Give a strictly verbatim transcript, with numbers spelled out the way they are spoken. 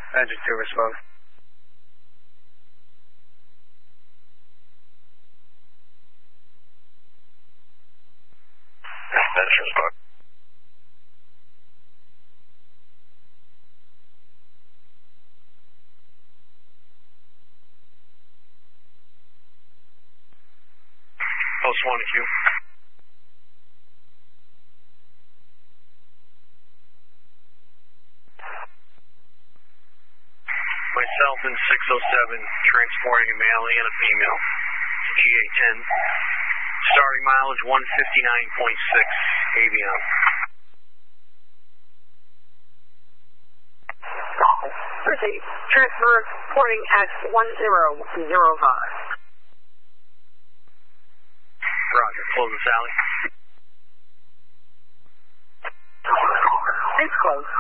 Magic two respond. Magic respond. Post one Q. Myself in six oh seven, transporting a male and a female. G A ten. Starting mileage one fifty-nine point six A B M. Proceed. Transfer reporting at one zero zero five. Roger. Close the Sally. It's close.